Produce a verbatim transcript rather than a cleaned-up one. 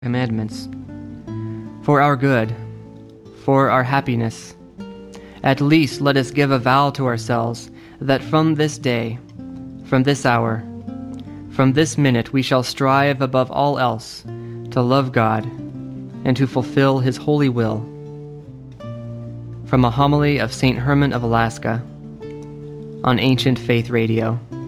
commandments, for our good, for our happiness. At least let us give a vow to ourselves that from this day, from this hour, from this minute we shall strive above all else to love God and to fulfill His holy will. From a homily of Saint Herman of Alaska on Ancient Faith Radio.